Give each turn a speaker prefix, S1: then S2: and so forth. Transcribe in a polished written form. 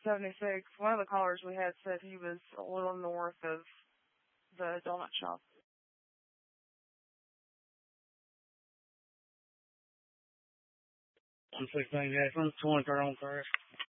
S1: 76. One of the callers we had said he was a little north of the donut shop.
S2: 116 Jackson, 23rd on first.